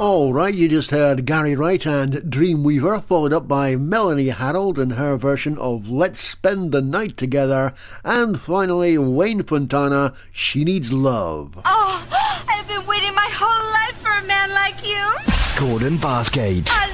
All right, you just heard Gary Wright and Dreamweaver, followed up by Melanie Harold and her version of Let's Spend the Night Together, and finally Wayne Fontana, She Needs Love. Oh, I've been waiting my whole life for a man like you. Gordon Bathgate. I